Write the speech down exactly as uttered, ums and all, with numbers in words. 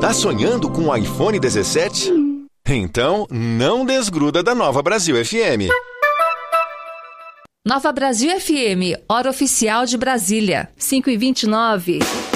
Tá sonhando com o iPhone dezessete? Então, não desgruda da Nova Brasil F M. Nova Brasil F M, hora oficial de Brasília, cinco e vinte e nove.